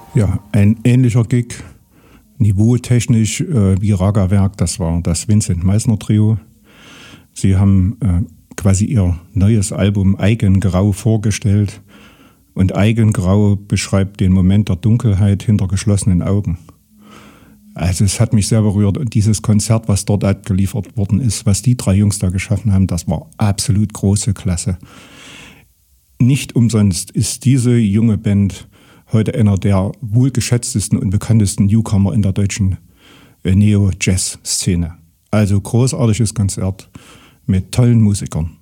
Ja, ein ähnlicher Gig, niveautechnisch wie Ragawerk, das war das Vincent Meissner Trio. Sie haben quasi ihr neues Album Eigengrau vorgestellt. Und Eigengrau beschreibt den Moment der Dunkelheit hinter geschlossenen Augen. Also es hat mich sehr berührt. Und dieses Konzert, was dort abgeliefert worden ist, was die drei Jungs da geschaffen haben, das war absolut große Klasse. Nicht umsonst ist diese junge Band heute einer der wohlgeschätztesten und bekanntesten Newcomer in der deutschen Neo-Jazz-Szene. Also großartiges Konzert mit tollen Musikern.